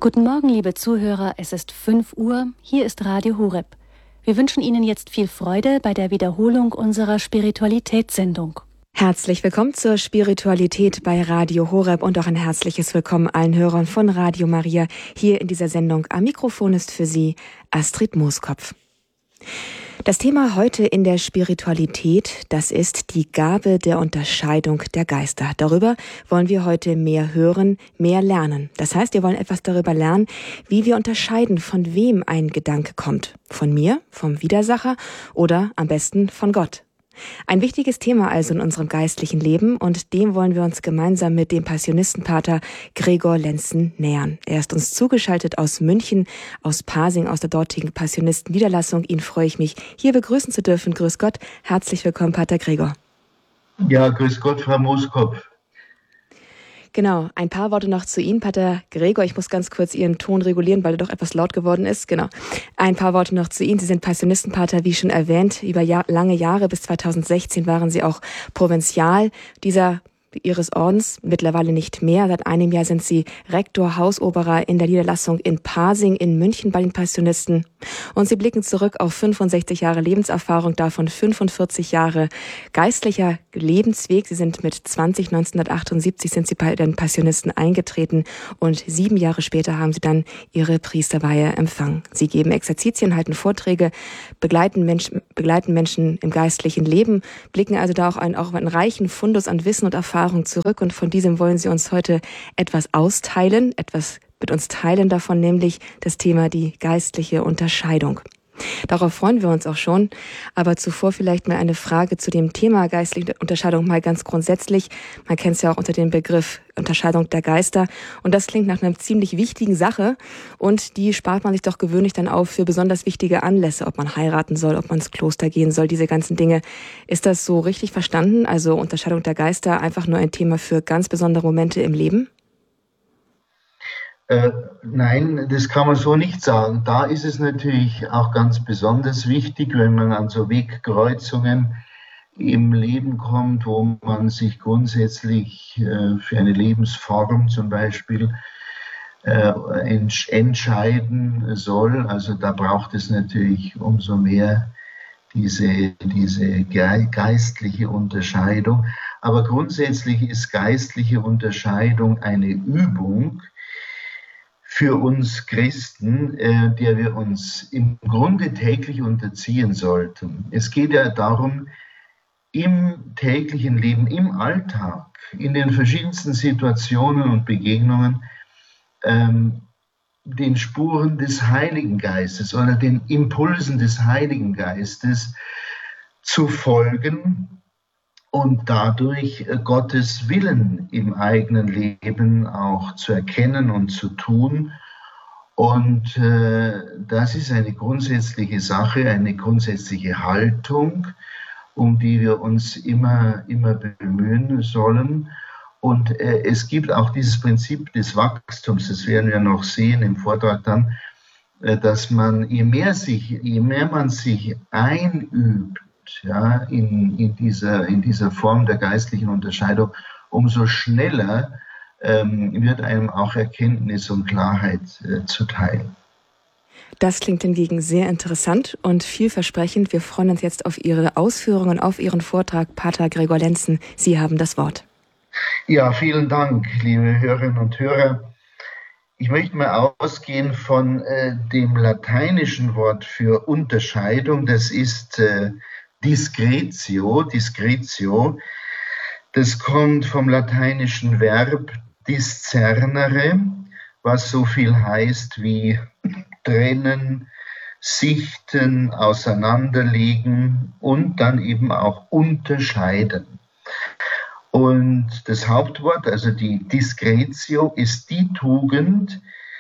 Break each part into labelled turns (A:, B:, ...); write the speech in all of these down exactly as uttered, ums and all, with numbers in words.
A: Guten Morgen, liebe Zuhörer, es ist fünf Uhr, hier ist Radio Horeb. Wir wünschen Ihnen jetzt viel Freude bei der Wiederholung unserer Spiritualitätssendung.
B: Herzlich willkommen zur Spiritualität bei Radio Horeb und auch ein herzliches Willkommen allen Hörern von Radio Maria hier in dieser Sendung. Am Mikrofon ist für Sie Astrid Mooskopf. Das Thema heute in der Spiritualität, das ist die Gabe der Unterscheidung der Geister. Darüber wollen wir heute mehr hören, mehr lernen. Das heißt, wir wollen etwas darüber lernen, wie wir unterscheiden, von wem ein Gedanke kommt. Von mir, vom Widersacher oder am besten von Gott. Ein wichtiges Thema also in unserem geistlichen Leben und dem wollen wir uns gemeinsam mit dem Passionistenpater Gregor Lenzen nähern. Er ist uns zugeschaltet aus München, aus Pasing, aus der dortigen Passionistenniederlassung. Ihn freue ich mich, hier begrüßen zu dürfen. Grüß Gott, herzlich willkommen, Pater Gregor.
C: Ja, grüß Gott, Frau Mooskopf.
B: Genau, ein paar Worte noch zu Ihnen, Pater Gregor. Ich muss ganz kurz Ihren Ton regulieren, weil er doch etwas laut geworden ist. Genau. Ein paar Worte noch zu Ihnen. Sie sind Passionistenpater, wie schon erwähnt. Über Jahr, lange Jahre, bis zweitausendsechzehn waren Sie auch Provinzial dieser Ihres Ordens, mittlerweile nicht mehr. Seit einem Jahr sind Sie Rektor, Hausoberer in der Niederlassung in Pasing in München bei den Passionisten. Und Sie blicken zurück auf fünfundsechzig Jahre Lebenserfahrung, davon fünfundvierzig Jahre geistlicher Lebensweg. Sie sind mit zwanzig, neunzehnhundertachtundsiebzig sind Sie bei den Passionisten eingetreten und sieben Jahre später haben Sie dann Ihre Priesterweihe empfangen. Sie geben Exerzitien, halten Vorträge, begleiten Menschen, begleiten Menschen im geistlichen Leben, blicken also da auch einen, auch einen reichen Fundus an Wissen und Erfahrung zurück und von diesem wollen Sie uns heute etwas austeilen, etwas mit uns teilen davon, nämlich das Thema die geistliche Unterscheidung. Darauf freuen wir uns auch schon, aber zuvor vielleicht mal eine Frage zu dem Thema geistliche Unterscheidung mal ganz grundsätzlich. Man kennt es ja auch unter dem Begriff Unterscheidung der Geister und das klingt nach einer ziemlich wichtigen Sache und die spart man sich doch gewöhnlich dann auf für besonders wichtige Anlässe, ob man heiraten soll, ob man ins Kloster gehen soll, diese ganzen Dinge. Ist das so richtig verstanden? Also Unterscheidung der Geister einfach nur ein Thema für ganz besondere Momente im Leben?
C: Äh, nein, das kann man so nicht sagen. Da ist es natürlich auch ganz besonders wichtig, wenn man an so Wegkreuzungen im Leben kommt, wo man sich grundsätzlich äh, für eine Lebensform zum Beispiel äh, entsch- entscheiden soll. Also da braucht es natürlich umso mehr diese, diese ge- geistliche Unterscheidung. Aber grundsätzlich ist geistliche Unterscheidung eine Übung für uns Christen, äh, der wir uns im Grunde täglich unterziehen sollten. Es geht ja darum, im täglichen Leben, im Alltag, in den verschiedensten Situationen und Begegnungen, ähm, den Spuren des Heiligen Geistes oder den Impulsen des Heiligen Geistes zu folgen und dadurch Gottes Willen im eigenen Leben auch zu erkennen und zu tun. Und äh, das ist eine grundsätzliche Sache, eine grundsätzliche Haltung, um die wir uns immer, immer bemühen sollen. Und äh, es gibt auch dieses Prinzip des Wachstums, das werden wir noch sehen im Vortrag dann, äh, dass man, je mehr sich, je mehr man sich einübt, ja, in, in, dieser, in dieser Form der geistlichen Unterscheidung, umso schneller ähm, wird einem auch Erkenntnis und Klarheit äh, zuteil.
B: Das klingt hingegen sehr interessant und vielversprechend. Wir freuen uns jetzt auf Ihre Ausführungen, auf Ihren Vortrag. Pater Gregor Lenzen, Sie haben das Wort.
C: Ja, vielen Dank, liebe Hörerinnen und Hörer. Ich möchte mal ausgehen von äh, dem lateinischen Wort für Unterscheidung. Das ist äh, Discretio, discretio, das kommt vom lateinischen Verb discernere, was so viel heißt wie trennen, sichten, auseinanderlegen und dann eben auch unterscheiden. Und das Hauptwort, also die Discretio, ist die Tugend,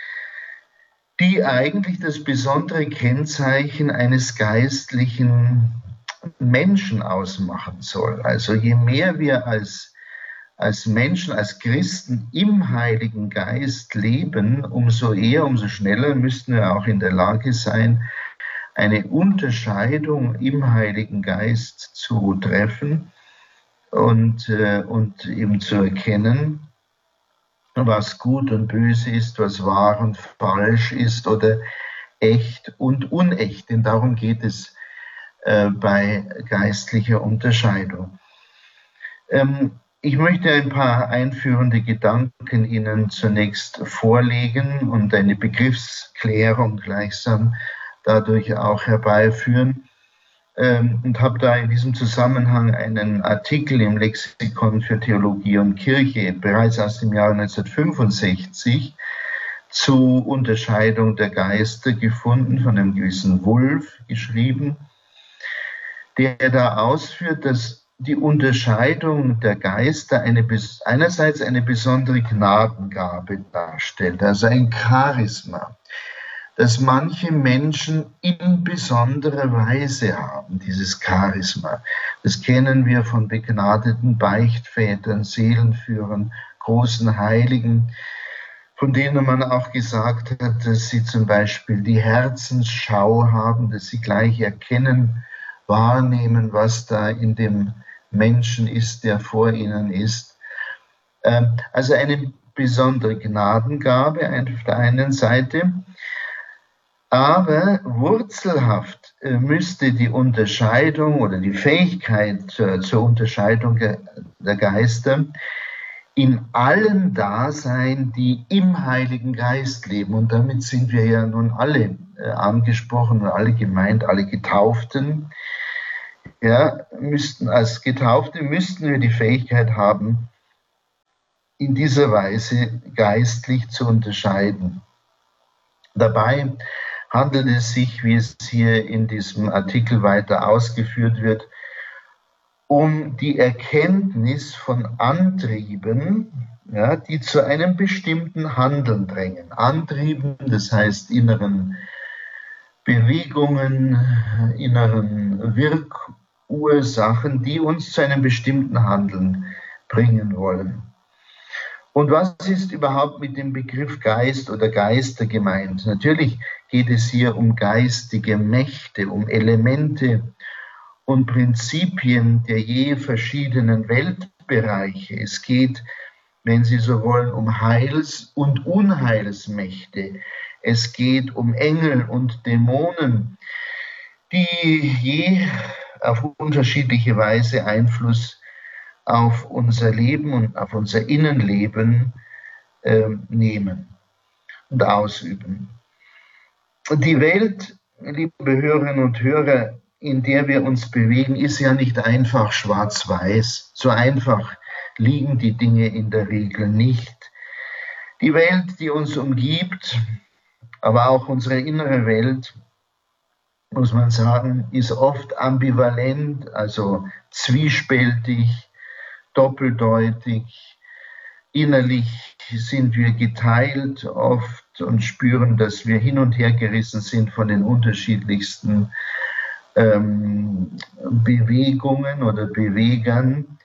C: die eigentlich das besondere Kennzeichen eines geistlichen Menschen ausmachen soll. Also je mehr wir als, als Menschen, als Christen im Heiligen Geist leben, umso eher, umso schneller müssten wir auch in der Lage sein, eine Unterscheidung im Heiligen Geist zu treffen und, äh, und eben zu erkennen, was gut und böse ist, was wahr und falsch ist oder echt und unecht. Denn darum geht es äh, bei geistlicher Unterscheidung. Ähm, ich möchte ein paar einführende Gedanken Ihnen zunächst vorlegen und eine Begriffsklärung gleichsam dadurch auch herbeiführen. Ähm, und habe da in diesem Zusammenhang einen Artikel im Lexikon für Theologie und Kirche bereits aus dem Jahre neunzehnhundertfünfundsechzig zu Unterscheidung der Geister gefunden, von einem gewissen Wulff geschrieben, der da ausführt, dass die Unterscheidung der Geister eine, einerseits eine besondere Gnadengabe darstellt, also ein Charisma, dass manche Menschen in besonderer Weise haben, dieses Charisma. Das kennen wir von begnadeten Beichtvätern, Seelenführern, großen Heiligen, von denen man auch gesagt hat, dass sie zum Beispiel die Herzensschau haben, dass sie gleich erkennen, wahrnehmen, was da in dem Menschen ist, der vor ihnen ist. Also eine besondere Gnadengabe auf der einen Seite. Aber wurzelhaft äh, müsste die Unterscheidung oder die Fähigkeit zur, zur Unterscheidung der Geister in allen da sein, die im Heiligen Geist leben. Und damit sind wir ja nun alle äh, angesprochen und alle gemeint, alle Getauften. Ja, müssten, als Getaufte müssten wir die Fähigkeit haben, in dieser Weise geistlich zu unterscheiden. Dabei handelt es sich, wie es hier in diesem Artikel weiter ausgeführt wird, um die Erkenntnis von Antrieben, ja, die zu einem bestimmten Handeln drängen. Antrieben, das heißt inneren Bewegungen, inneren Wirkursachen, die uns zu einem bestimmten Handeln bringen wollen. Und was ist überhaupt mit dem Begriff Geist oder Geister gemeint? Natürlich geht es hier um geistige Mächte, um Elemente und Prinzipien der je verschiedenen Weltbereiche. Es geht, wenn Sie so wollen, um Heils- und Unheilsmächte. Es geht um Engel und Dämonen, die je auf unterschiedliche Weise Einfluss auf unser Leben und auf unser Innenleben äh, nehmen und ausüben. Und die Welt, liebe Hörerinnen und Hörer, in der wir uns bewegen, ist ja nicht einfach schwarz-weiß. So einfach liegen die Dinge in der Regel nicht. Die Welt, die uns umgibt, aber auch unsere innere Welt, muss man sagen, ist oft ambivalent, also zwiespältig, doppeldeutig. Innerlich sind wir geteilt oft und spüren, dass wir hin und her gerissen sind von den unterschiedlichsten ähm, Bewegungen oder Bewegern,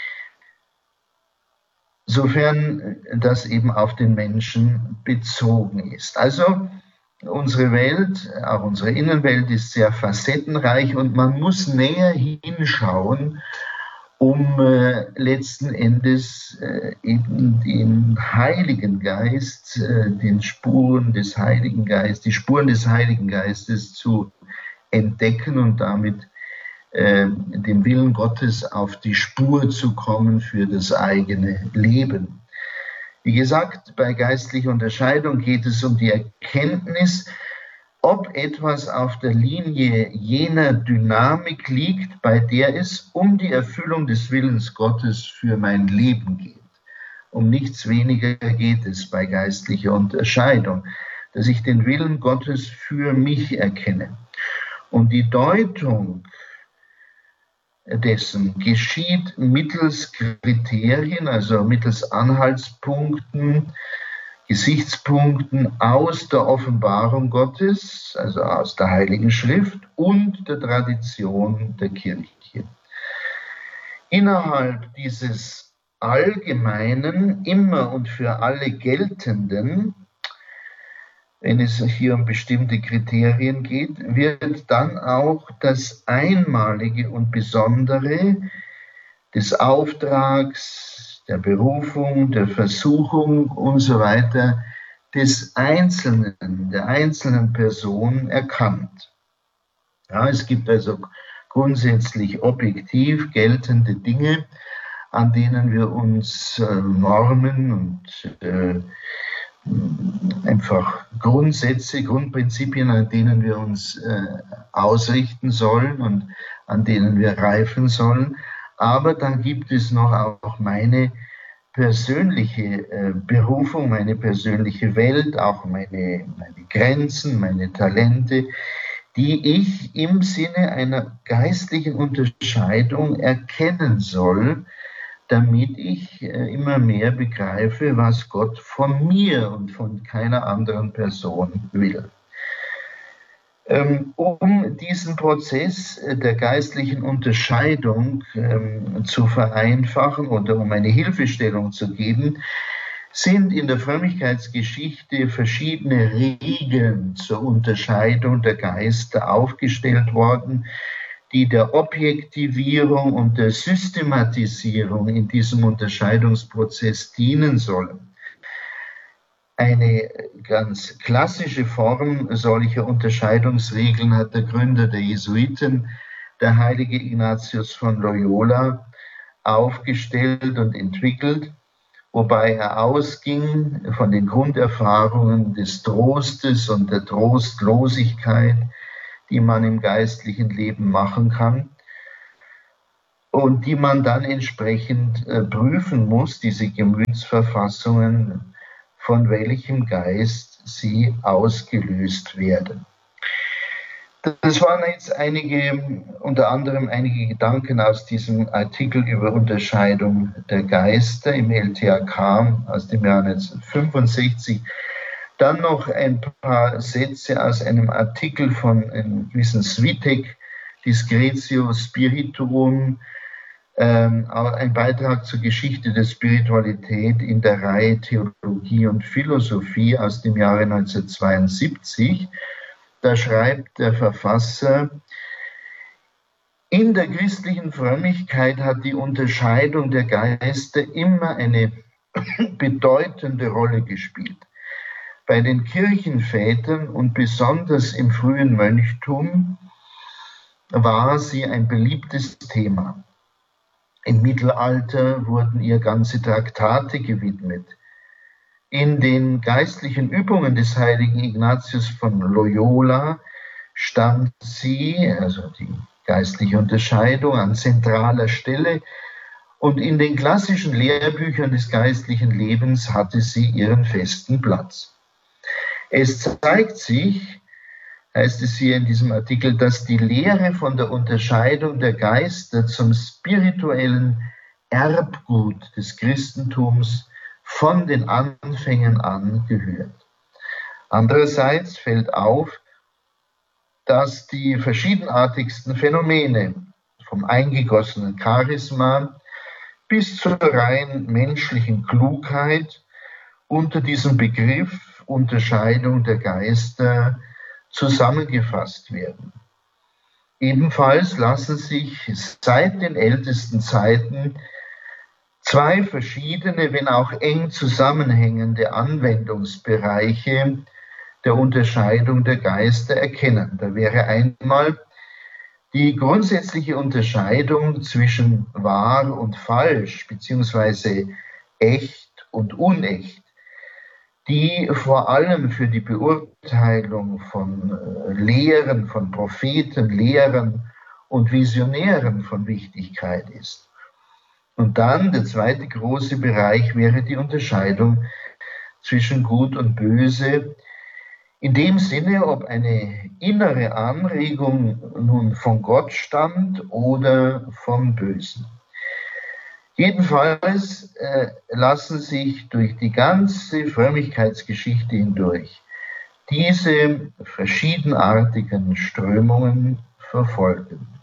C: sofern das eben auf den Menschen bezogen ist. Also unsere Welt, auch unsere Innenwelt ist sehr facettenreich und man muss näher hinschauen, um äh, letzten Endes äh, eben den Heiligen Geist, äh, den Spuren des Heiligen Geistes, die Spuren des Heiligen Geistes zu entdecken und damit äh, dem Willen Gottes auf die Spur zu kommen für das eigene Leben. Wie gesagt, bei geistlicher Unterscheidung geht es um die Erkenntnis, ob etwas auf der Linie jener Dynamik liegt, bei der es um die Erfüllung des Willens Gottes für mein Leben geht. Um nichts weniger geht es bei geistlicher Unterscheidung, dass ich den Willen Gottes für mich erkenne. Und die Deutung dessen geschieht mittels Kriterien, also mittels Anhaltspunkten, Gesichtspunkten aus der Offenbarung Gottes, also aus der Heiligen Schrift und der Tradition der Kirche. Innerhalb dieses allgemeinen, immer und für alle geltenden, wenn es hier um bestimmte Kriterien geht, wird dann auch das Einmalige und Besondere des Auftrags, der Berufung, der Versuchung und so weiter des Einzelnen, der einzelnen Person erkannt. Ja, es gibt also grundsätzlich objektiv geltende Dinge, an denen wir uns äh, Normen und äh, einfach Grundsätze, Grundprinzipien, an denen wir uns äh, ausrichten sollen und an denen wir reifen sollen. Aber dann gibt es noch auch meine persönliche äh, Berufung, meine persönliche Welt, auch meine, meine Grenzen, meine Talente, die ich im Sinne einer geistlichen Unterscheidung erkennen soll, damit ich äh, immer mehr begreife, was Gott von mir und von keiner anderen Person will. Ähm, um diesen Prozess der geistlichen Unterscheidung ähm, zu vereinfachen oder um eine Hilfestellung zu geben, sind in der Frömmigkeitsgeschichte verschiedene Regeln zur Unterscheidung der Geister aufgestellt worden, die der Objektivierung und der Systematisierung in diesem Unterscheidungsprozess dienen sollen. Eine ganz klassische Form solcher Unterscheidungsregeln hat der Gründer der Jesuiten, der heilige Ignatius von Loyola, aufgestellt und entwickelt, wobei er ausging von den Grunderfahrungen des Trostes und der Trostlosigkeit, die man im geistlichen Leben machen kann und die man dann entsprechend äh, prüfen muss, diese Gemütsverfassungen, von welchem Geist sie ausgelöst werden. Das waren jetzt einige, unter anderem einige Gedanken aus diesem Artikel über Unterscheidung der Geister im L T A K aus dem Jahr neunzehnhundertfünfundsechzig. Dann noch ein paar Sätze aus einem Artikel von einem gewissen Switek, Discretio Spirituum, ähm, ein Beitrag zur Geschichte der Spiritualität in der Reihe Theologie und Philosophie aus dem Jahre neunzehnhundertzweiundsiebzig. Da schreibt der Verfasser: In der christlichen Frömmigkeit hat die Unterscheidung der Geister immer eine bedeutende Rolle gespielt. Bei den Kirchenvätern und besonders im frühen Mönchtum war sie ein beliebtes Thema. Im Mittelalter wurden ihr ganze Traktate gewidmet. In den geistlichen Übungen des heiligen Ignatius von Loyola stand sie, also die geistliche Unterscheidung, an zentraler Stelle, und in den klassischen Lehrbüchern des geistlichen Lebens hatte sie ihren festen Platz. Es zeigt sich, heißt es hier in diesem Artikel, dass die Lehre von der Unterscheidung der Geister zum spirituellen Erbgut des Christentums von den Anfängen an gehört. Andererseits fällt auf, dass die verschiedenartigsten Phänomene vom eingegossenen Charisma bis zur rein menschlichen Klugheit unter diesem Begriff Unterscheidung der Geister zusammengefasst werden. Ebenfalls lassen sich seit den ältesten Zeiten zwei verschiedene, wenn auch eng zusammenhängende Anwendungsbereiche der Unterscheidung der Geister erkennen. Da wäre einmal die grundsätzliche Unterscheidung zwischen wahr und falsch, beziehungsweise echt und unecht, die vor allem für die Beurteilung von Lehren, von Propheten, Lehrern und Visionären von Wichtigkeit ist. Und dann der zweite große Bereich wäre die Unterscheidung zwischen Gut und Böse, in dem Sinne, ob eine innere Anregung nun von Gott stammt oder vom Bösen. Jedenfalls äh, lassen sich durch die ganze Frömmigkeitsgeschichte hindurch diese verschiedenartigen Strömungen verfolgen.